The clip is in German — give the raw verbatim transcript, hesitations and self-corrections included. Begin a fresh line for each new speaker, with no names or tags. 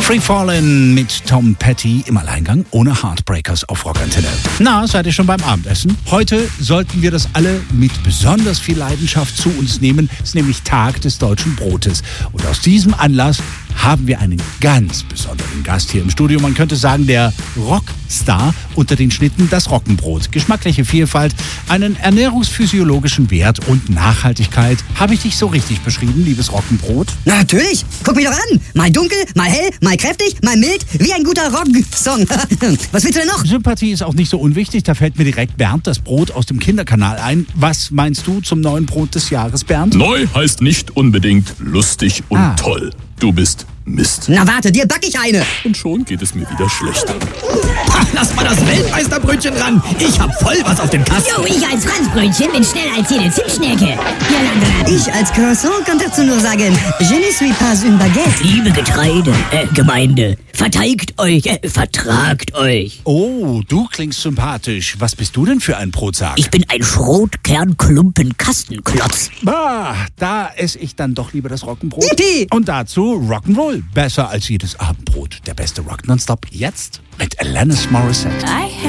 Free Fallin' mit Tom Petty im Alleingang ohne Heartbreakers auf Rockantenne. Na, seid ihr schon beim Abendessen? Heute sollten wir das alle mit besonders viel Leidenschaft zu uns nehmen. Es ist nämlich Tag des deutschen Brotes. Und aus diesem Anlass haben wir einen ganz besonderen Gast hier im Studio. Man könnte sagen, der Rockstar unter den Schnitten, das Roggenbrot. Geschmackliche Vielfalt, einen ernährungsphysiologischen Wert und Nachhaltigkeit. Habe ich dich so richtig beschrieben, liebes Roggenbrot?
Na, natürlich. Guck mich doch an. Mal dunkel, mal hell, mal kräftig, mal mild, wie ein guter Rock-Song. Was willst du denn noch?
Sympathie ist auch nicht so unwichtig. Da fällt mir direkt Bernd, das Brot aus dem Kinderkanal, ein. Was meinst du zum neuen Brot des Jahres, Bernd?
Neu heißt nicht unbedingt lustig und
Ah.
toll. Du bist Mist.
Na warte, dir back ich eine.
Und schon geht es mir wieder schlechter.
Lass mal das Weltmeisterbrötchen ran. Ich hab voll was auf dem Kasten.
Jo, ich als Franzbrötchen bin schneller als jede Zimtschnecke. Jolanda.
Ich als Croissant kann dazu nur sagen, je ne suis pas une baguette.
Liebe Getreide, äh, Gemeinde, verteigt euch, äh, vertragt euch.
Oh, du klingst sympathisch. Was bist du denn für ein Brotsack?
Ich bin ein Schrotkernklumpen-Kastenklotz.
Bah, da esse ich dann doch lieber das Roggenbrot.
Yippie!
Und dazu Rock'n'Roll. Besser als jedes Abendbrot. Der beste Rock nonstop jetzt mit Alanis Morissette.